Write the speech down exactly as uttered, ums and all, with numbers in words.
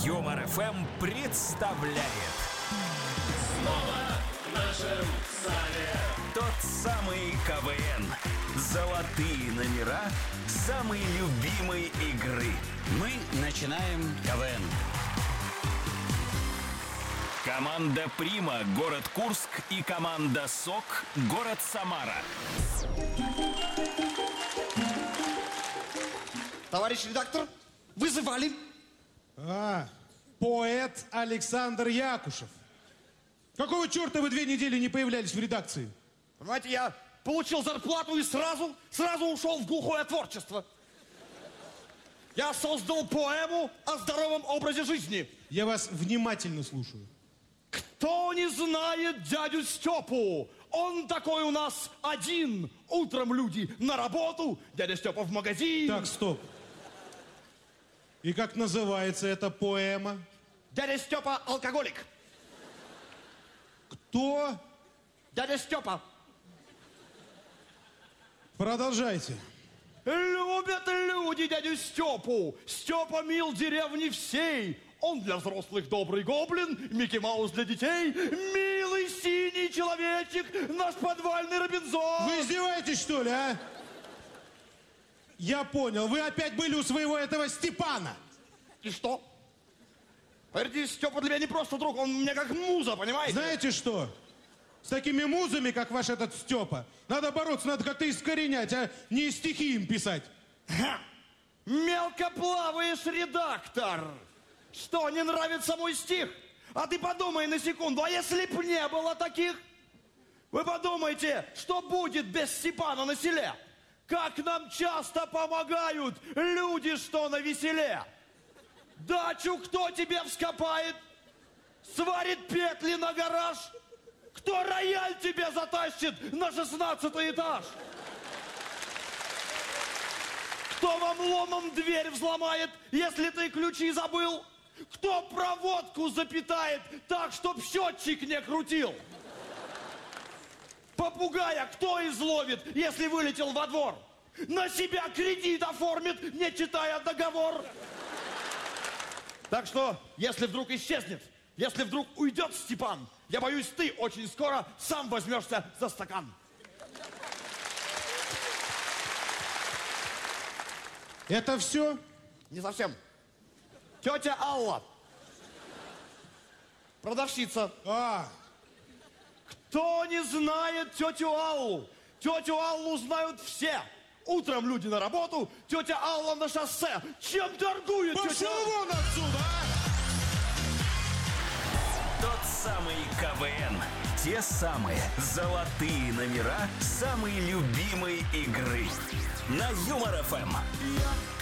Юмор эф эм представляет Снова в нашем стане тот самый КВН. Золотые номера самой любимой игры. Мы начинаем КВН. Команда «Прима», город Курск, и команда «СОК», город Самара. Товарищ редактор, вызывали. А, поэт Александр Якушев. Какого черта вы две недели не появлялись в редакции? Понимаете, я получил зарплату и сразу, сразу ушел в глухое творчество. Я создал поэму о здоровом образе жизни. Я вас внимательно слушаю. Кто не знает дядю Степу? Он такой у нас один. Утром люди на работу, дядя Степа в магазин. Так, стоп. И как называется эта поэма? Дядя Степа алкоголик. Кто? Дядя Степа. Продолжайте. Любят люди дядю Степу. Степа мил деревни всей. Он для взрослых добрый гоблин, Микки Маус для детей. Милый синий человечек, наш подвальный Робинзон. Вы издеваетесь, что ли, а? Я понял, вы опять были у своего этого Степана. И что? Поверьте, Степа для меня не просто друг, он мне как муза, понимаете? Знаете что? С такими музами, как ваш этот Степа, надо бороться, надо как-то искоренять, а не стихи им писать. Ха! Мелко плаваешь, редактор. Что, не нравится мой стих? А ты подумай на секунду, а если б не было таких? Вы подумайте, что будет без Степана на селе? Как нам часто помогают люди, что на веселе. Дачу кто тебе вскопает? Сварит петли на гараж? Кто рояль тебе затащит на шестнадцатый этаж? Кто вам ломом дверь взломает, если ты ключи забыл? Кто проводку запитает так, чтоб счетчик не крутил? Попугая кто изловит, если вылетел во двор? На себя кредит оформит, не читая договор. Так что, если вдруг исчезнет, если вдруг уйдет Степан, я боюсь, ты очень скоро сам возьмешься за стакан. Это все? Не совсем. Тетя Алла. Продавщица. А, Кто не знает тетю Аллу? Тетю Аллу знают все. Утром люди на работу, тетя Алла на шоссе. Чем торгует тетя пошел Алла? вон отсюда, а! Тот самый КВН. Те самые золотые номера самой любимой игры. На Юмор эф эм.